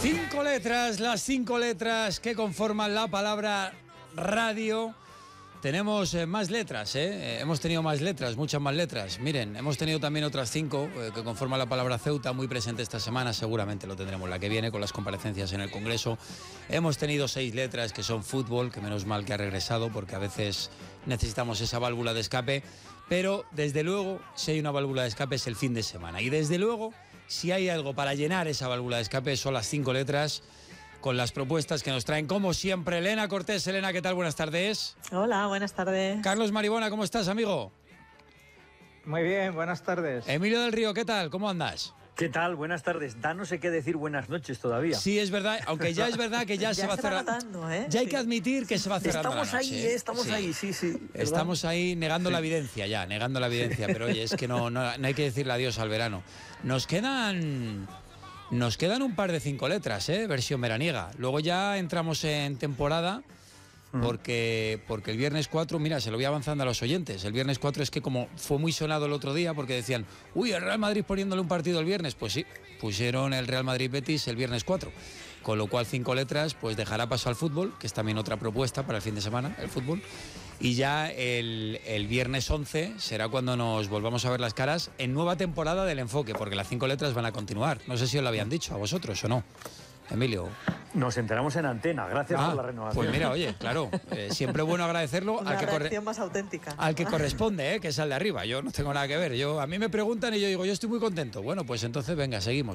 Cinco letras, las 5 letras que conforman la palabra radio. Tenemos más letras, hemos tenido más letras, muchas más letras. Miren, hemos tenido también otras 5 que conforman la palabra Ceuta, muy presente esta semana, seguramente lo tendremos la que viene con las comparecencias en el Congreso. Hemos tenido 6 letras que son fútbol, que menos mal que ha regresado porque a veces necesitamos esa válvula de escape, pero desde luego si hay una válvula de escape es el fin de semana. Y desde luego si hay algo para llenar esa válvula de escape son las 5 letras, con las propuestas que nos traen, como siempre, Elena Cortés. Elena, ¿qué tal? Buenas tardes. Hola, buenas tardes. Carlos Maribona, ¿cómo estás, amigo? Muy bien, buenas tardes. Emilio del Río, ¿qué tal? ¿Cómo andas? ¿Qué tal? Buenas tardes. Da no sé qué decir buenas noches todavía. Sí, es verdad, aunque ya es verdad que ya se va cerrando. Ya hay que admitir que se va cerrando Estamos la noche, ahí, estamos ahí, sí. Estamos ahí negando la evidencia ya, negando la evidencia, pero oye, es que no hay que decirle adiós al verano. Nos quedan un par de 5 letras, versión veraniega. Luego ya entramos en temporada porque el viernes 4, mira, se lo voy avanzando a los oyentes. El viernes 4 es que como fue muy sonado el otro día porque decían, uy, el Real Madrid poniéndole un partido el viernes. Pues sí, pusieron el Real Madrid-Betis el viernes 4. Con lo cual 5 letras pues dejará paso al fútbol, que es también otra propuesta para el fin de semana, el fútbol. Y ya el viernes 11 será cuando nos volvamos a ver las caras en nueva temporada del Enfoque, porque las 5 letras van a continuar. No sé si os lo habían dicho a vosotros o no. Emilio. Nos enteramos en antena, gracias por la renovación. Pues mira, oye, claro, siempre bueno agradecerlo una reacción más auténtica. Al que corresponde, que es al de arriba. Yo no tengo nada que ver. A mí me preguntan y yo digo, yo estoy muy contento. Bueno, pues entonces venga, seguimos.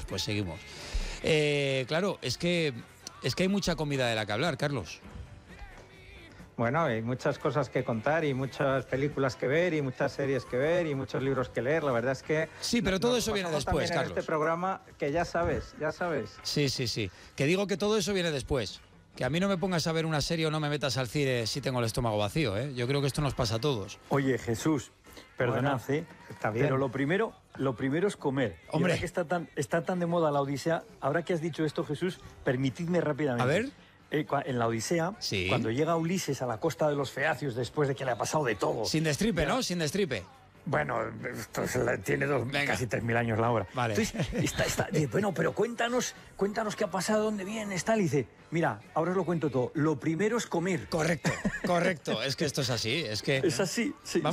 Claro, es que hay mucha comida de la que hablar, Carlos. Bueno, hay muchas cosas que contar y muchas películas que ver y muchas series que ver y muchos libros que leer. La verdad es que... Sí, pero todo eso viene después, Carlos. En este programa que ya sabes. Sí. Que digo que todo eso viene después. Que a mí no me pongas a ver una serie o no me metas al cine si tengo el estómago vacío, ¿eh? Yo creo que esto nos pasa a todos. Oye, Jesús, perdonad, está bien. Pero lo primero es comer. Hombre. Y ahora que está tan de moda la Odisea, ahora que has dicho esto, Jesús, permitidme rápidamente. A ver. En la Odisea, sí. Cuando llega Ulises a la costa de los Feacios después de que le ha pasado de todo. Sin destripe, ¿no? Sin destripe. Bueno, esto tiene casi 3.000 años la obra. Vale. Entonces, dice, bueno, pero cuéntanos qué ha pasado, dónde vienes, tal. Y dice, mira, ahora os lo cuento todo. Lo primero es comer. Correcto. Es que esto es así. Es así, sí.